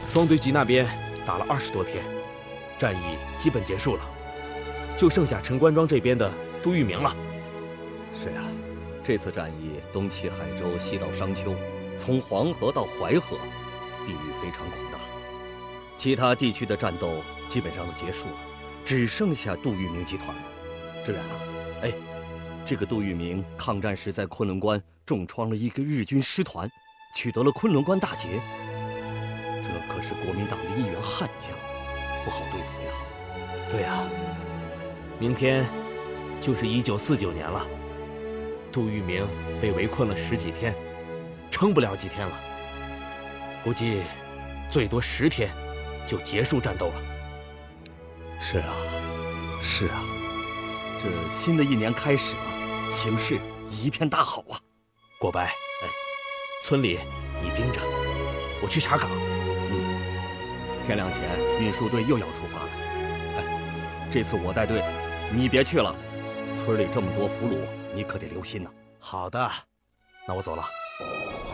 双堆集那边打了20多天，战役基本结束了，就剩下陈官庄这边的杜聿明了。 是啊，这次战役东起海州，西到商丘，从黄河到淮河，地域非常广大。其他地区的战斗基本上都结束了，只剩下杜聿明集团了。志远啊，哎，这个杜聿明抗战时在昆仑关重创了一个日军师团，取得了昆仑关大捷。这可是国民党的一员悍将，不好对付呀。 对呀，明天就是1949年了。杜聿明被围困了10几天，撑不了几天了，估计最多10天就结束战斗了。 是啊，是啊，这新的一年开始了，形势一片大好啊！ 国白，哎，村里你盯着，我去查岗。 天亮前运输队又要出发了。哎，这次我带队，你别去了。村里这么多俘虏，你可得留心呐。 好的，那我走了。